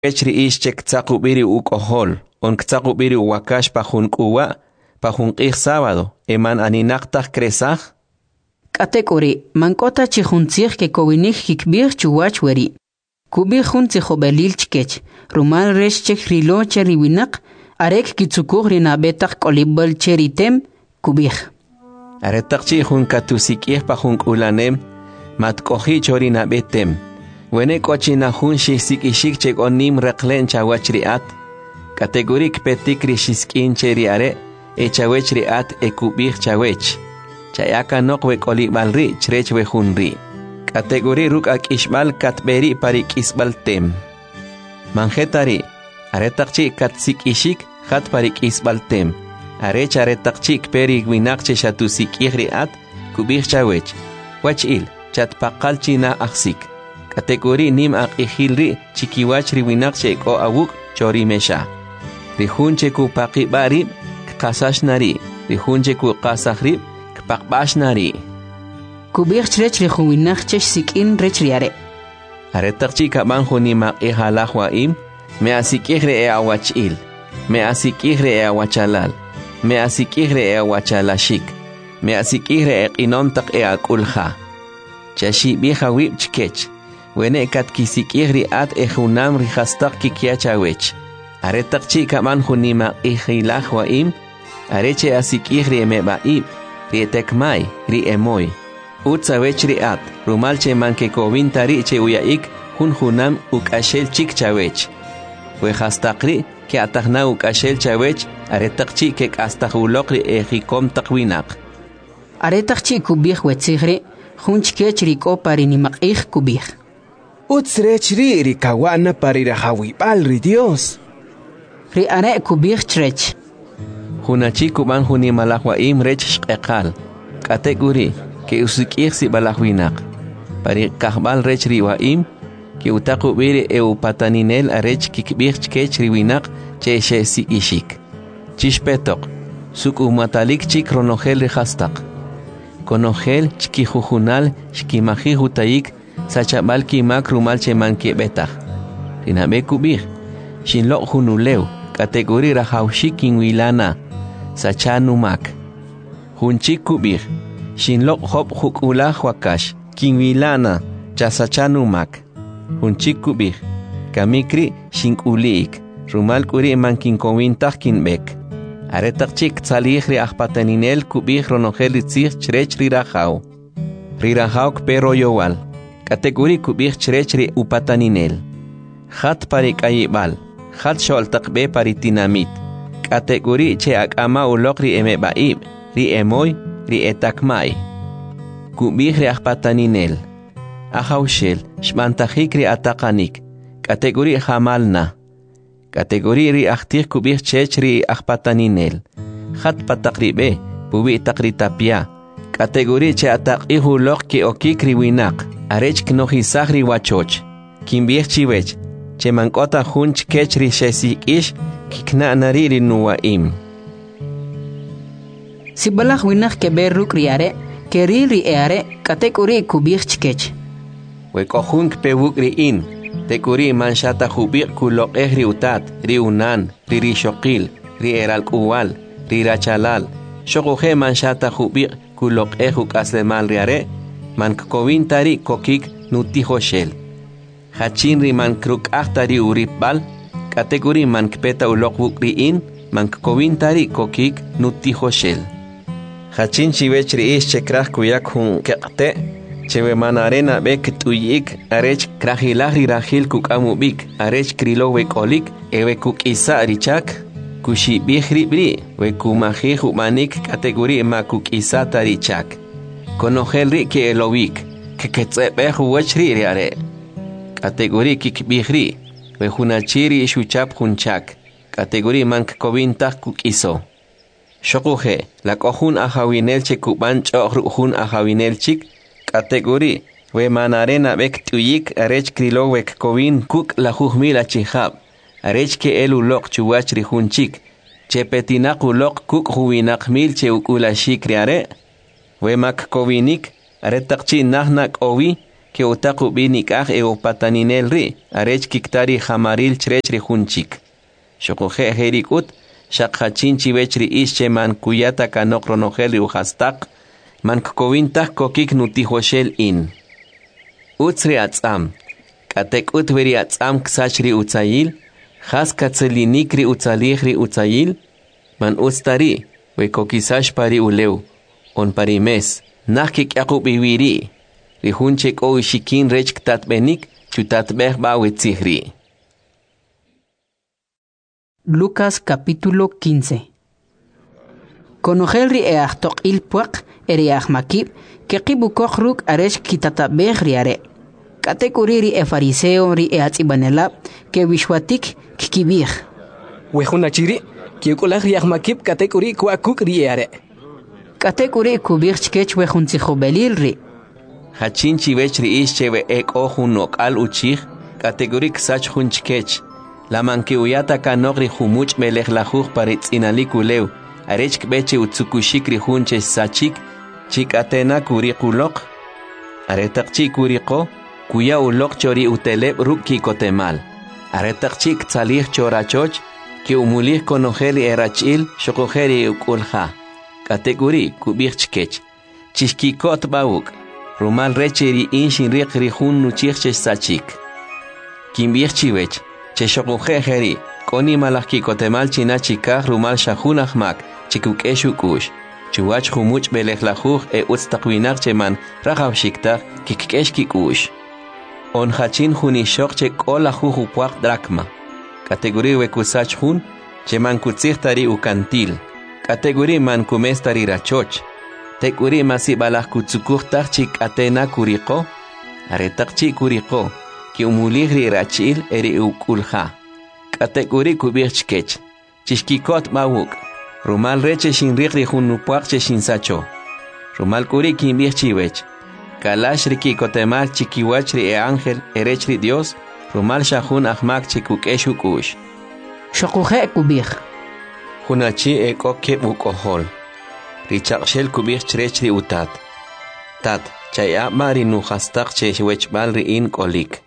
Echri ishchek tzakubiri ukohol, on tzakubiri wakash pajun kuwa, pajun qih sábado, eman aninaqtaj kresaj. Katekori, mankota chihuntzih ke kowinik hikbir chuwach weri. Kubi huntzih obelil chkech, rumal resh chek rilo cheriwinak, arek kitsukuh rinabetak kolibol cheritem, kubih. Aretak chihun katusikih pajun kulanem, matkohi chorinabetem. Wene kochina hun shisik ishik chek onim reklen chawachriat. Kategorik petik rishiskin cheriare, echawechriat ekubih chawech. Chayaka nok we kolibalri chrech we hunri. Kategori ruk ak ishbal katberi parik isbal tem. Manjetari, aretakchi katsik ishik hat parik isbal tem. Arech aretakchik peri winakche shatusik ihriat kubih chawech. Wachil, chat pakal china aksik. Kategori nim ak ihilri chikiwach riwinakche ko awuk chori mesha. Rihunche ku pakibari kasashnari. Rihunche ku kasahri pakbashnari. Kubih chrech rihuwinak chech sikin rechriare. Aretakchi kabanjo ni mak ihalahwaim, me asikihre e awachil, me asikihre e awachalal, me asikihre e awachalashik, me asikihre e inomtak e akulha. Chashi biha wib chkech, wene katkisikihri at e hunam rihastak kikiachawech. Aretakchi kabanjo ni mak ihilahwaim, areche asikihre e mebaib, rietekmai, riemoy. Utsawech riat, rumalche manke kovintari che uyaik, hunam ukashel chik chawech. Wehastakri, ke atahna ukashel chawech, aretakchi ke astahulokri ejikom takwinak. Aretakchi kubih wetzigri, hunchkech riko parinimak kubih. Utsrech ri rikawana parirahawibal ri Dios. Ri are kubih chrech. Hunachi kuban hunimalahwaim rech shqekal. Kategori. Que usikih si balahwinak. Pari kahbal rech riwaim, que utaku biri pataninel arech kikbih chkech riwinak che si ishik. Chishpetok, suk matalik chik ronogel rihastak. Konogel chkijujunal shkimaji hutaik sachabal kimak rumal che manki betah. Rinabe kubih, shinlok hunuleu, kategori rahaushik kinwilana, sachanumak. Hunchik kubih, Shinlok hop hukula wakash, kinwilana, chasachanumak. Hunchik kubih, kamikri shinkuliik, rumal kuri mankinkowintah kinbek. Aretak chik tzalihri ahpataninel kubih ronogel itzih chrech rirahau. Rirahau pero yowal, kategori kubih chrech upataninel. Hat parik ayibal, hat sholtakbe paritinamit. Kategori che akama ulok ri emebaib, ri emoy, ri etakmai. Kubih ri ahpataninel. Ahaushel, shmantajik ri atakanik. Kategori hamalna. Kategori ri ahtir kubih chech ri ahpataninel. Hat patakribe, pubi takritapia. Kategori che atakihu lok ki okik ri winak. Arech knohisah ri wachoch. Kimbih chiwech. Che mankota hunch kech ri shesik ish, kikna nari ri nuwaim. Sibalah winak keberuk riare, keri riare, kategori kubih chkech. Wekohunk pewuk riin, tekuri manshata hubik kulok ri utat, ri unan, ri rishokil, ri eralkuwal, ri rachalal. Shokohe manshata hubik kulok huk aslemal riare, mankowintari kokik nutihoshel. Hachin ri mankruk ahtari uripbal, kategori mankpeta ulok wuk riin, mankowintari kokik nutihoshel. Hachin chivech riish chekrah kuyak hun kekte, chewe manarena bek tuyik, arech krahilahri rahil kukamubik, arech krilo wekolik, ewe kuk isa richak, kushi bihribri, we kumahi humanik kategori ma kuk isa tarichak. Konohelri ke elowik, keketsebe huwechri riare. Kategori kik bihri, we hunachiri shuchap hunchak, kategori mank kovintah kuk iso. Shokuhe, la kohun ahawinel che kuban chohun ahawinel chik, kategori, we manarena bek tuyik arech krilo wek kovin kuk la juhmila chihab, arech ke elu lok chuwach rihun chik, che petinak ulok kuk huwinak mil che ukula shik riare, we mak kovinik, aretakchi nahnak owi, que utaku binikaj pataninel ri arech kiktari jamaril chrech ri hunchik shokoje herikut shaqhachinchi vechri ische man kuyata kanok ronogel ri uhastaq man kokowintaj kokik nutijoshel in utsri atzam katek utveri atzam ksachri utzayil has katzelinikri utzaligri utzayil man ustari we kokisash pari uleu on parimes nakik yakub iwiri rihunchek o shikin rech ktatbenik chutatbeh bawetzihri. Lucas capítulo 15. Conojelri eachtok ilpuak eriachmakib que kibukohruk aresh kitatabeh riare. Katekuriri fariseo ri eatsibanelab que wishwatik kikibih. Wehunachiri que kulah riachmakib katekuri kuakuk riare. Katekuri kubih chkech wehuntzihobelil ri. Hachinchi vechri ischewe ek ohunok al uchih kategorik sach hunchkech la manke uyata kanogri humuch melech lajuj paritz inalikuleu arechk beche utsukushikri hunche sachik chikatena kurikulok aretakchi kuriko kuya ulok chori uteleb ruki kotemal aretakchi tsalih chorachoch ki umulih konojeli erachil shokojeri ukulha kategori kubichkech chishkikot bauk Rumal recheri inshin riqri hun nuchich sachik. Kimbirchiwech, cheshokujeheri, koni malaki kotemal chinachika rumal shahunahmak, chikukeshukush. Chuwach humuch belejlajuj utstaquinar cheman rajabshikta kikeshkikush. On hachin hunishok che kola jujupuak drakma. Kategori wekusach hun, cheman kutsihtari ukantil. Kategori man kumestari rachoch. Tekuri masi balah kutsukuhtar chik atena kuriko, aretakchi kuriko, ki umulihri rachil eri ukulha. Katekuri kubirchkech, chishkikot mawuk, rumal reche shinrikri hunupuak che shinsacho. Rumal kuri kimbirchiwech, kalash riki kotemal chikiwachri ángel erechri Dios, rumal shahun ahmak chikukeshukush. Shokuhe kubir. Hunachi ekoke ukohol. Richaqshel kubih chrechri utat. Tat, chaya mari nuhastaq cheshwech balri in kolik.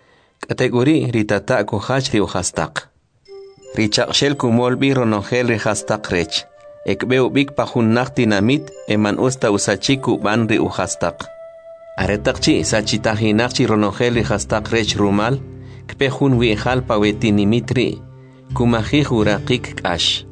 Kategori ritata kuhachri uhastaq. Richaqshel kumolbi ronogel rihastaq rech. Ekbeu bik pahunnak dinamit eman usta usachiku banri uhastaq. Aretaqchi sachitajinaqchi ronogel rihastaq rech rumal, kpehun wihal pawetinimitri, kumajih uraqik kash.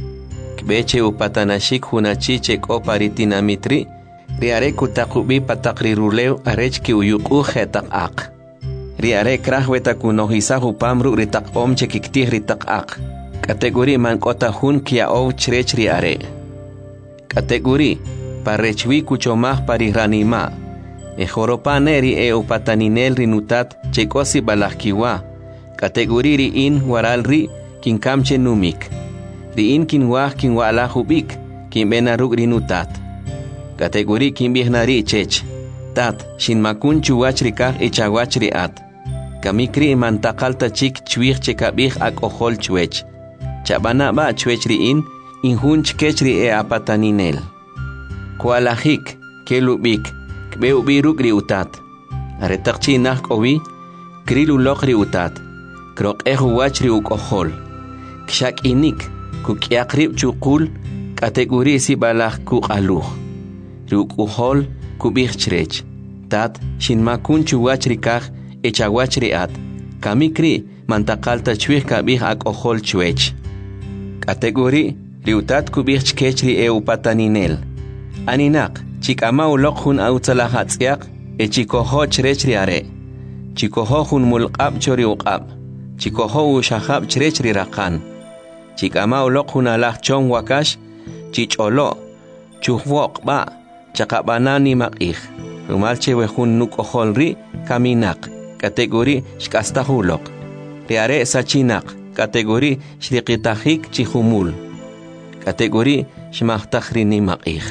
Beche upatanashik hunachichek o paritinamitri, riare kutakubi patakri ruleu arechki uyuku hetak ak. Riare krahweta kunohisahu pamru ritak omche kiktih ritak ak. Kategori man kota hun kia o chrech riare. Kategori parechwi kuchomah pariranima. Ejoropaneri e upataninel rinutat chekosi balahkiwa. Kategori ri in waralri kinkamche numik. Riin kinwah kinwalahubik, kinbenaruk rinutat. Kategori kinbihnari chech. Tat, shinmakun chuwachrikah echawachri at. Kamikri mantakalta chik chwich chekabih ak ohol chwech. Chabana ba chwech riin, inhun chkechri e apataninel. Kualahik, kelubik, kbeubiruk riutat. Aretakchi nak owi, krilulok riutat. Krok ehuwachri uk ohol. Kshak inik. Kukiakrib chukul kategori si balah kukaluh. Rukuhol kubih chrech. Tat shinmakun chuwachrikah echawachriat. Kamikri mantakalta chwih kabih ak ohol chwech. Kategori riutat kubih chkechri upataninel. Aninak chikama ulok hun autzalahatzyak echikoho chrechri are. Chikoho hun mulqab chori uqab. Chikoho ushahab chrechri rakan. Chikama ulok hunalah chong wakash, chicholo, chuhwok ba, chakabanani makih. Rumalche wehun nukoholri, kaminak, kategori shkastahulok. Riare sachinak, kategori shriqitahik chihumul. Kategori shmahtahrini makih.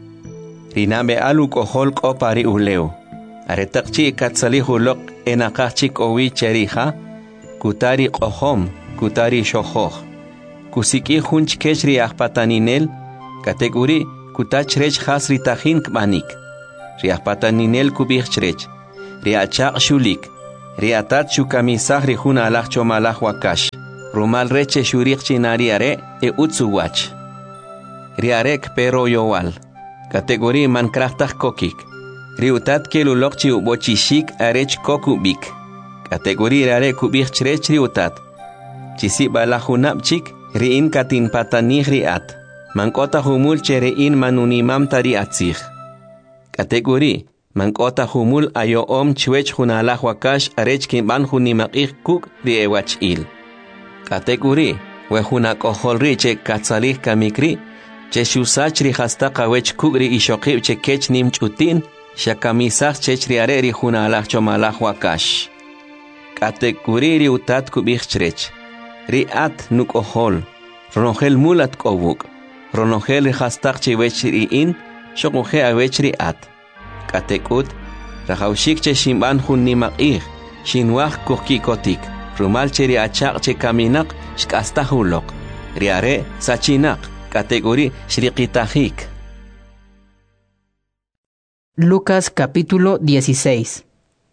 Rinabe alu kohol ko pari uleo. Aretakchi katsalihulok enakachik owi cheriha, kutari kohom, kutari shohoh. Kusiki hunch kechri ahpataninel, kategori kutachrech has ritahin kmanik. Riahpataninel kubih chrech. riachaq shulik, riatat shukamisaj ri juna alaj chomalaj wakash, rumal reche shuriq chinari are utsuwach. Riarek pero yowal, kategori man krachtaj kokik, riutat kelulok chi ubochishik arech kokubik, kategori riare kubik chrech riutat, chisi balajunapchik riin katin patanih riat, mankota humul che riin manunimam tari atzig. Kategori mankota humul ayo chwech junalaj wakash arech kimban junimakik kuk riewach il. Kategori wejunak ojolri che katsalih kamikri, che shusach ri hastaq wech kuk ri ishokib che kech nim chutin, shakamisach chech riare ri junalaj chomalaj wakash. Kategori ri utat kubik chrech, ri at nuk ojol, ronogel mulat kobuk, ronogel ri hastaq che wech ri in, shokuhe awech ri at. Katekut, rajaushik che shimban junimakik, shinwaj kukikotik, rumal che ri achaq che kaminak, shkastahulok, riare sachinak, kategori shriqitajik. Lucas capítulo 16.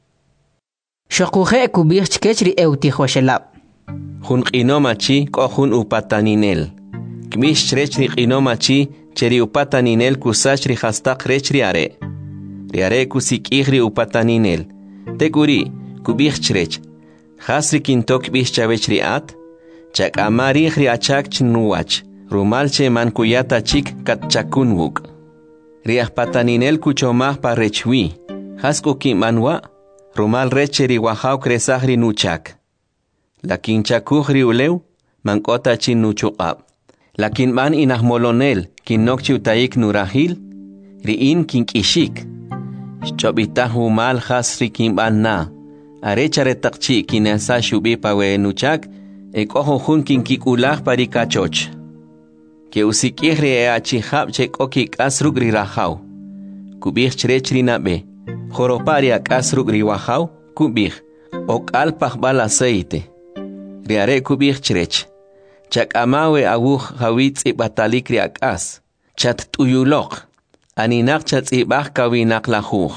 Shokuje kubir chkechri eutihoshelab. Jun qinomachi kohun upataninel. Kmish chrechri qinomachi cheri upataninel kusachri hastaq rechri are. Riare kusikihri upataninel. Teguri kubir chrech. Hasri kintok bish chavechri at. Chak amarihri achak chnuwach. Rumalche man kuyata chik katchakunwuk. Riah pataninel kuchomah parechwi. Hasko kimanwa. Rumal recheri wahau kresahri nuchak. Lakin chakuhri uleu, mankota chin nuchuqab. Lakin man inahmolonel, kinok chiutaik nurahil, riin kinkishik. Chobitahu mal hasri kimban na. Arechare takchi kinasa shubi pawe nuchak, ekoho hun kinkikulah parikachoch. Que usikihri e achihab chek okik asrugri rahau. Kubih chrechri nabe. Joroparia kasrugri wahau, kubih. Ok alpah bal aceite. Riare kubih chrech. Chak amawe awuh hawitz ibatalikri akas. Chat tuyulok. Aninak chat ibah kawinak lahuh.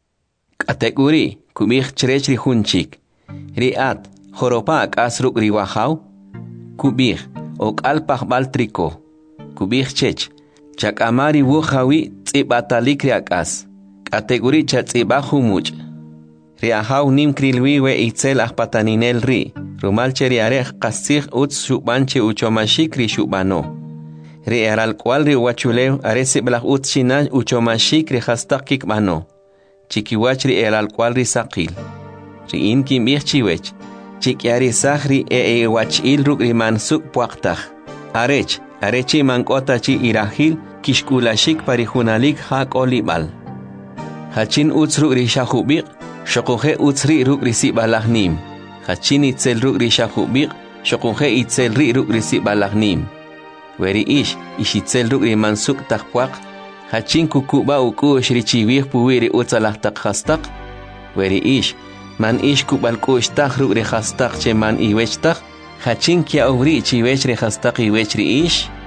Kategori kubih chrechri hunchik. Riat joropa akasrugri wahau. Kubih. Ok alpah bal triko. Kubih chech. Chak amari wuh hawitz ibatalikri akas. Kategori chatzibaju much. Riahau nim krilwiwe itzel ahpataninel ri. Rumalche riarech kasig utz shubanche uchomashik ri shubano. Ri eral cual ri wachuleu aresiblah utz shina uchomashik ri hastakik mano. Chikiwach ri eral cual ri sakil. Ri inkim chiwech. Chikiari sahri wachil ruk ri mansuk puaktach. Arechi mankota chi irahil kishkulashik parijunalik hak olibal. Hachin utsruk ri shahubik, shokuhe utsri ruk ri sibalahnim. Hachin itzel ruk ri shahubik, shokuhe itzel ri ruk ri sibalahnim. Weri ishitzel ruk ri mansuk takpuak, hachin kukuba ukush ri chiwih puwiri utsalah takhastak. Weri man kubal kush tak ruk ri khastak che man iwech tak, hachin kia uvri chiwech ri khastak iwech ri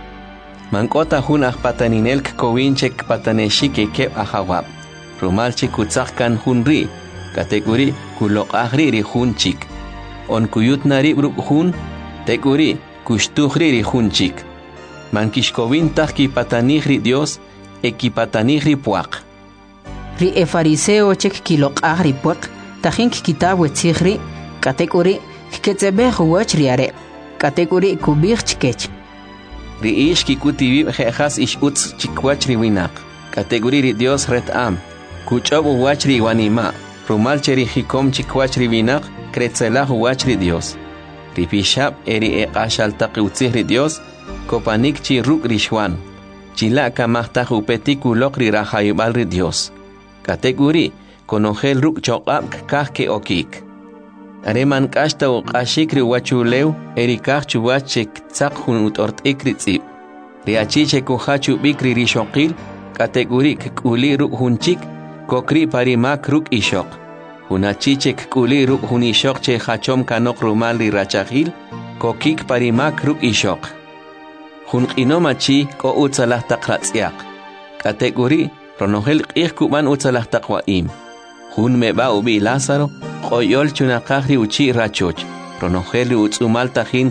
Man kota hun pataninel kowinchek pataneshike kep ahawab. Rumalchi kutzakkan hunri, kategori kulok ahri ri hunchik. On kuyut nari bruk hun, teguri kushtuhri ri hunchik. Man kishkovin tahki patanihri Dios, ekipatanihri puak. Ri fariseo chek kilok ahri puak, tahink kitab wetzihri, kategori ketzebe huwach riare, kategori kubir chkech. Ri kikutibib jejas utz chikwach riwinak, kategori ri Dios retam. Kuchobu wachri wanima, rumalcheri hikom chikwachri vinak, kretzelah wachri Dios. Ripishab eri eqashal taqiutzihri Dios, kopanik chi ruk rishwan. Chila kamahtaj upetikulok ri rahaybalri Dios. Kategori, konogel ruk chokab kahke okik. Areman kashta uqashik ri wachuleu, eri kach chuwachek tzak hun utortik ritzib. Riachiche kuhachu bikri rishokil, kategori kuli ruk hunchik, kokri parimak ruk ishok. Hunachichek kuli ruk hunishok che hachom kanok rumal ri rachahil, kokik parimak ruk ishok. Hun qinomachi ko utsalah taqratzyak. Kategori ronogel qih kuban utsalah taqwaim. Hun meba ubi Lázaro, qoyol chunaqahri uchi rachoch. Ronojeli utzumalta hin